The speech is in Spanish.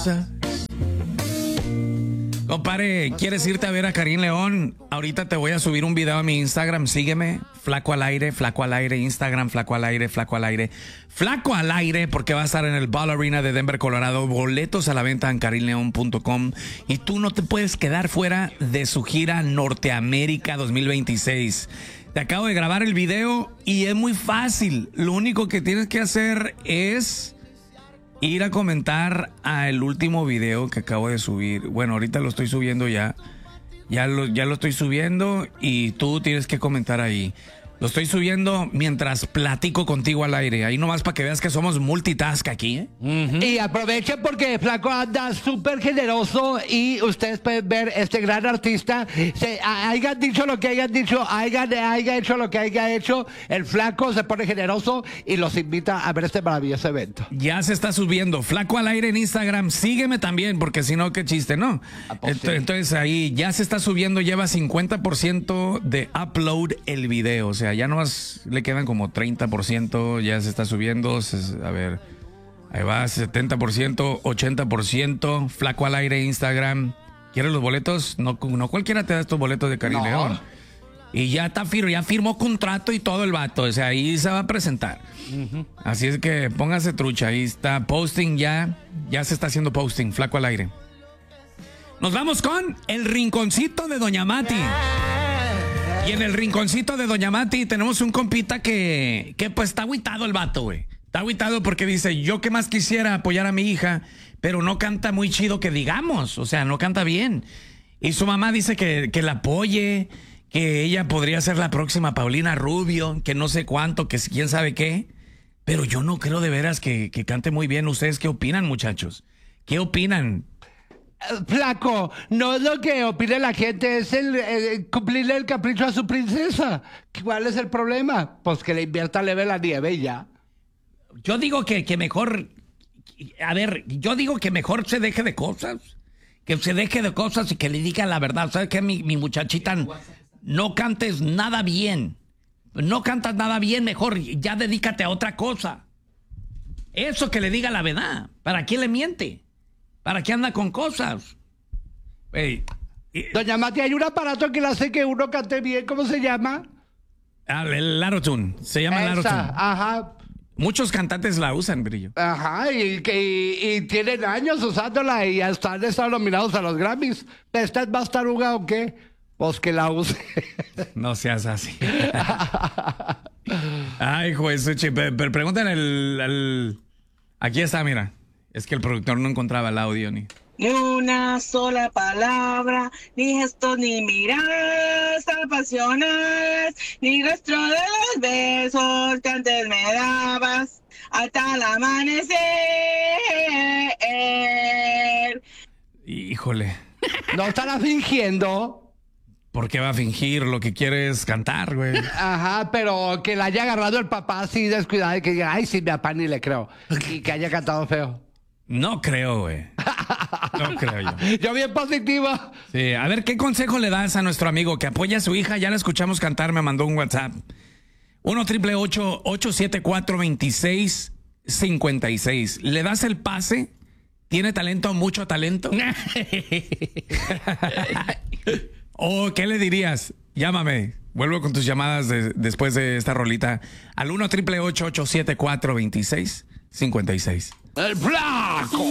cosas. Compadre, ¿quieres irte a ver a Karim León? Ahorita te voy a subir un video a mi Instagram. Sígueme, Flaco al Aire, Instagram, Flaco al Aire, porque va a estar en el Ball Arena de Denver, Colorado. Boletos a la venta en karimleon.com. Y tú no te puedes quedar fuera de su gira Norteamérica 2026. Te acabo de grabar el video y es muy fácil. Lo único que tienes que hacer es ir a comentar al último video que acabo de subir. Bueno, ahorita lo estoy subiendo ya. Ya lo estoy subiendo y tú tienes que comentar ahí. Lo estoy subiendo mientras platico contigo al aire. Ahí nomás para que veas que somos multitask aquí, ¿eh? Y aprovechen porque Flaco anda súper generoso y ustedes pueden ver este gran artista. Hayan dicho lo que hayan dicho, haya hecho lo que haya hecho, el Flaco se pone generoso y los invita a ver este maravilloso evento. Ya se está subiendo. Flaco al Aire en Instagram. Sígueme también, porque si no, qué chiste, ¿no? Entonces ahí ya se está subiendo, lleva 50% de upload el video. O sea, ya nomás le quedan como 30%, ya se está subiendo. A ver, ahí va, 70%, 80%. Flaco al Aire, Instagram. ¿Quieres los boletos? No cualquiera te da estos boletos de Karim León. Y ya firmó contrato y todo el vato. O sea, ahí se va a presentar. Así es que póngase trucha. Ahí está posting ya se está haciendo posting. Flaco al Aire. Nos vamos con el rinconcito de Doña Mati. Y en el rinconcito de Doña Mati tenemos un compita que pues está agüitado el vato, güey. Está agüitado porque dice, yo que más quisiera apoyar a mi hija, pero no canta muy chido que digamos, o sea, no canta bien. Y su mamá dice que la apoye, que ella podría ser la próxima Paulina Rubio, que no sé cuánto, que quién sabe qué. Pero yo no creo de veras que cante muy bien. ¿Ustedes qué opinan, muchachos? ¿Qué opinan? Flaco, no es lo que opine la gente, es el cumplirle el capricho a su princesa. ¿Cuál es el problema? Pues que le invierta leve la nieve y ya. Yo digo que mejor, a ver, yo digo que mejor se deje de cosas. Que se deje de cosas y que le diga la verdad. ¿Sabes qué, mi muchachita? No cantes nada bien. No cantas nada bien, mejor ya dedícate a otra cosa. Eso, que le diga la verdad. ¿Para qué le miente? ¿Para qué anda con cosas? Doña Mati, hay un aparato que le hace que uno cante bien. ¿Cómo se llama? El Auto-Tune. Se llama el Auto-Tune. Ajá. Muchos cantantes la usan, Brillo. Ajá, y tienen años usándola y hasta han estado nominados a los Grammys. ¿Esta es más taruga o qué? Pues que la use. No seas así. Ay, Jesús, pero pregúntale Aquí está, mira. Es que el productor no encontraba el audio ni una sola palabra, ni gestos, ni miradas apasionadas, ni rastro de los besos que antes me dabas hasta el amanecer. Híjole. No estará fingiendo. ¿Por qué va a fingir? Lo que quiere es cantar, güey. Ajá, pero que la haya agarrado el papá así descuidado y que diga, ay, sí, mi papá ni le creo. Y que haya cantado feo. No creo, güey. No creo yo. Yo bien positivo. Sí, a ver, ¿qué consejo le das a nuestro amigo que apoya a su hija? Ya la escuchamos cantar, me mandó un WhatsApp. 1-888-874-2656. ¿Le das el pase? ¿Tiene talento, mucho talento? ¿O qué le dirías? Llámame. Vuelvo con tus llamadas después de esta rolita al 1-888-874-2656. ¡El Flaco!